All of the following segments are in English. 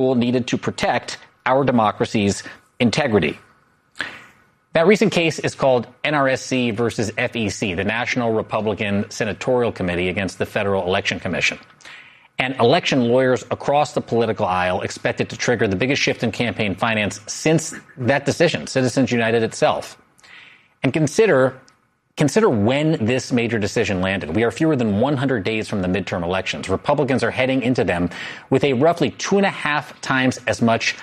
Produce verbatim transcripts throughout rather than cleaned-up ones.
needed to protect our democracy's integrity. That recent case is called N R S C versus F E C, the National Republican Senatorial Committee against the Federal Election Commission. And election lawyers across the political aisle expect it to trigger the biggest shift in campaign finance since that decision, Citizens United itself. And consider Consider when this major decision landed. We are fewer than one hundred days from the midterm elections. Republicans are heading into them with a roughly two and a half times as much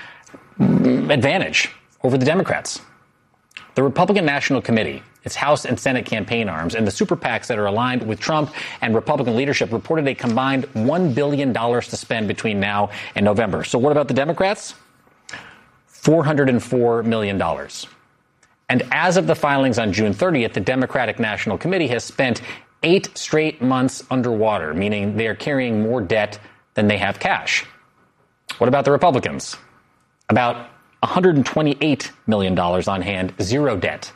advantage over the Democrats. The Republican National Committee, its House and Senate campaign arms, and the super PACs that are aligned with Trump and Republican leadership reported a combined one billion dollars to spend between now and November. So what about the Democrats? four hundred four million dollars. And as of the filings on June thirtieth, the Democratic National Committee has spent eight straight months underwater, meaning they are carrying more debt than they have cash. What about the Republicans? About one hundred twenty-eight million dollars on hand, zero debt.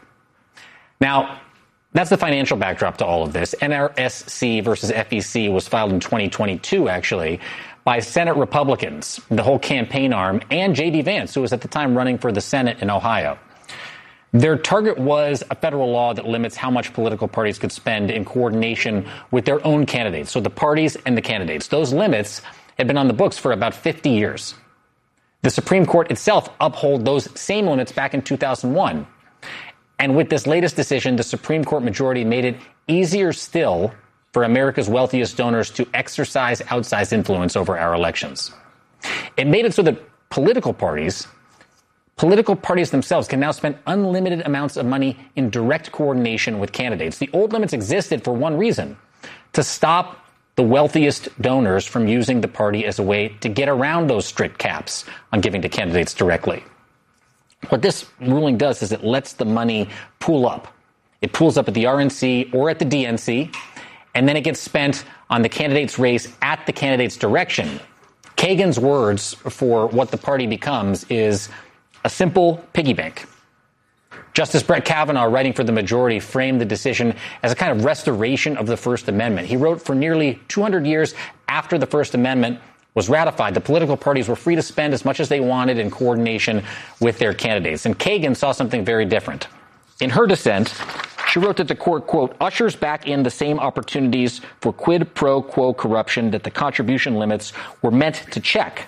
Now, that's the financial backdrop to all of this. N R S C versus F E C was filed in twenty twenty-two, actually, by Senate Republicans, the whole campaign arm, and J D Vance, who was at the time running for the Senate in Ohio. Their target was a federal law that limits how much political parties could spend in coordination with their own candidates. So the parties and the candidates. Those limits had been on the books for about fifty years. The Supreme Court itself upheld those same limits back in two thousand one. And with this latest decision, the Supreme Court majority made it easier still for America's wealthiest donors to exercise outsized influence over our elections. It made it so that political parties Political parties themselves can now spend unlimited amounts of money in direct coordination with candidates. The old limits existed for one reason: to stop the wealthiest donors from using the party as a way to get around those strict caps on giving to candidates directly. What this ruling does is it lets the money pool up. It pools up at the R N C or at the D N C, and then it gets spent on the candidate's race at the candidate's direction. Kagan's words for what the party becomes is a simple piggy bank. Justice Brett Kavanaugh, writing for the majority, framed the decision as a kind of restoration of the First Amendment. He wrote, for nearly two hundred years after the First Amendment was ratified, the political parties were free to spend as much as they wanted in coordination with their candidates. And Kagan saw something very different. In her dissent, she wrote that the court, quote, ushers back in the same opportunities for quid pro quo corruption that the contribution limits were meant to check.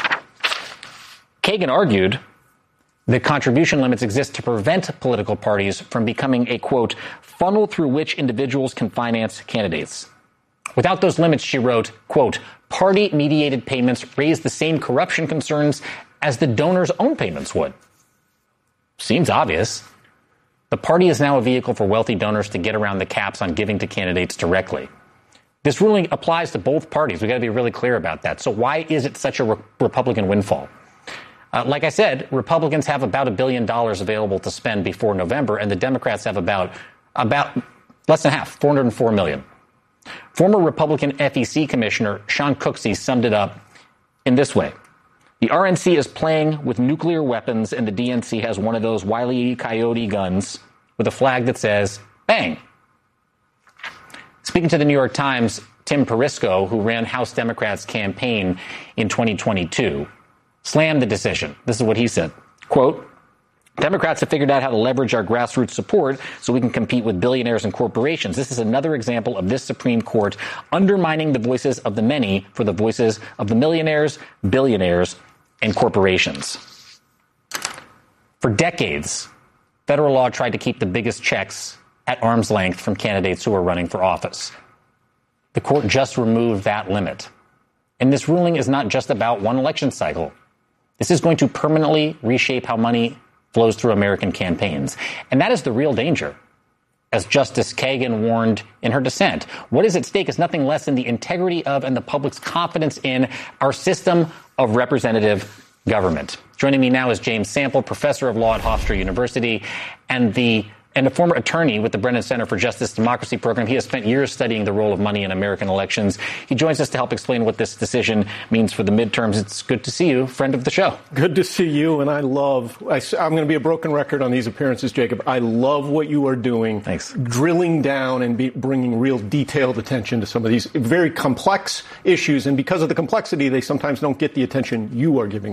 Kagan argued the contribution limits exist to prevent political parties from becoming a, quote, funnel through which individuals can finance candidates. Without those limits, she wrote, quote, party-mediated payments raise the same corruption concerns as the donor's own payments would. Seems obvious. The party is now a vehicle for wealthy donors to get around the caps on giving to candidates directly. This ruling applies to both parties. We've got to be really clear about that. So why is it such a re- Republican windfall? Uh, like I said, Republicans have about a billion dollars available to spend before November, and the Democrats have about about less than half, four hundred four million. Former Republican F E C Commissioner Sean Cooksey summed it up in this way: the R N C is playing with nuclear weapons, and the D N C has one of those Wile E. Coyote guns with a flag that says "Bang." Speaking to the New York Times, Tim Perisco, who ran House Democrats' campaign in twenty twenty-two, slammed the decision. This is what he said, quote, Democrats have figured out how to leverage our grassroots support so we can compete with billionaires and corporations. This is another example of this Supreme Court undermining the voices of the many for the voices of the millionaires, billionaires, and corporations. For decades, federal law tried to keep the biggest checks at arm's length from candidates who are running for office. The court just removed that limit. And this ruling is not just about one election cycle. This is going to permanently reshape how money flows through American campaigns. And that is the real danger. As Justice Kagan warned in her dissent, what is at stake is nothing less than the integrity of and the public's confidence in our system of representative government. Joining me now is James Sample, professor of law at Hofstra University and the and a former attorney with the Brennan Center for Justice Democracy program. He has spent years studying the role of money in American elections. He joins us to help explain what this decision means for the midterms. It's good to see you, friend of the show. Good to see you, and I love, I, I'm going to be a broken record on these appearances, Jacob. I love what you are doing. Thanks. Drilling down and be, bringing real detailed attention to some of these very complex issues, and because of the complexity, they sometimes don't get the attention you are giving